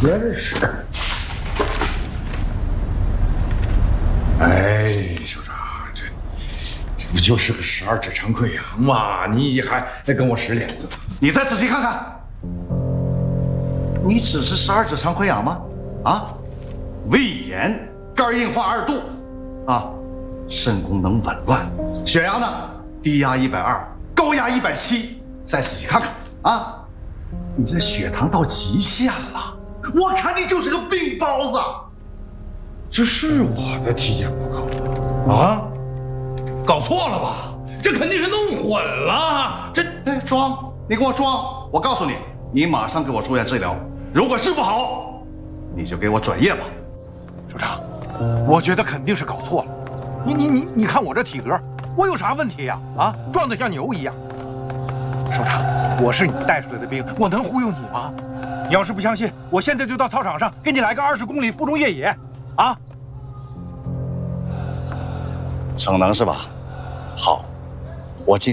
真是。哎，首长，这不就是个12指肠溃疡吗？你还跟我使脸子？ 你再仔细看看，你只是12指肠溃疡吗？啊，胃炎、肝硬化2度，啊，肾功能紊乱，血压呢低压120，高压170。再仔细看看啊，你这血糖到极限了，我看你就是个病包子。 这是我的体检报告啊？搞错了吧？这肯定是弄混了。 装，你给我装！我告诉你，你马上给我住院治疗。如果治不好，你就给我转业吧。 首长，我觉得肯定是搞错了。你看我这体格，我有啥问题呀？啊，壮得像牛一样。首长，我是你带出来的兵，我能忽悠你吗？你要是不相信，我现在就到操场上给你来个20公里负重越野，啊！ 逞能是吧？好，我尽